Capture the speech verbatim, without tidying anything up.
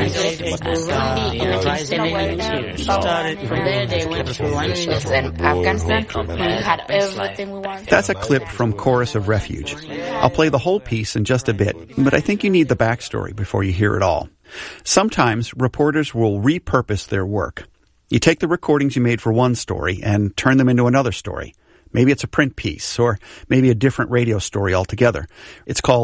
From there, they went to London and Afghanistan. We had everything we wanted. That's a clip from Chorus of Refuge. I'll play the whole piece in just a bit, but I think you need the backstory before you hear it all. Sometimes reporters will repurpose their work. You take the recordings you made for one story and turn them into another story. Maybe it's a print piece, or maybe a different radio story altogether. It's called